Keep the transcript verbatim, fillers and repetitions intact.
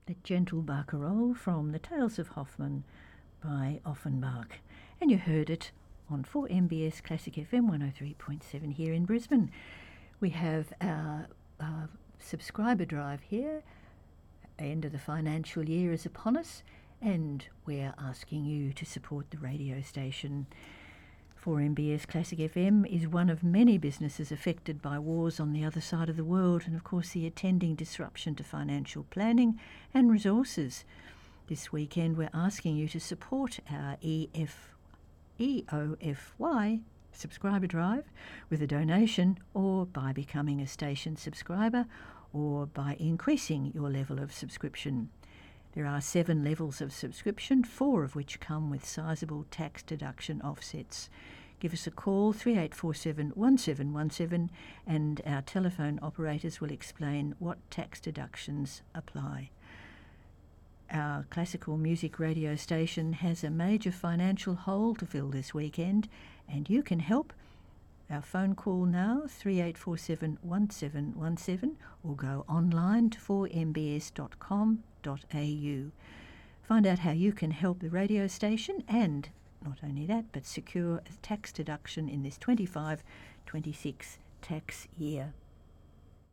a gentle barcarolle from The Tales of Hoffmann by Offenbach. And you heard it on four M B S Classic F M one oh three point seven here in Brisbane. We have our, our subscriber drive here. End of the financial year is upon us, and we're asking you to support the radio station. four M B S Classic F M is one of many businesses affected by wars on the other side of the world, and of course the attending disruption to financial planning and resources. This weekend we're asking you to support our E F, E O F Y subscriber drive with a donation, or by becoming a station subscriber, or by increasing your level of subscription. There are seven levels of subscription, four of which come with sizable tax deduction offsets. Give us a call, three eight four seven, one seven one seven, and our telephone operators will explain what tax deductions apply. Our classical music radio station has a major financial hole to fill this weekend, and you can help. Our phone call now, three eight four seven, one seven one seven, or go online to four m b s dot com dot a u. Find out how you can help the radio station, and not only that, but secure a tax deduction in this twenty-five twenty-six tax year.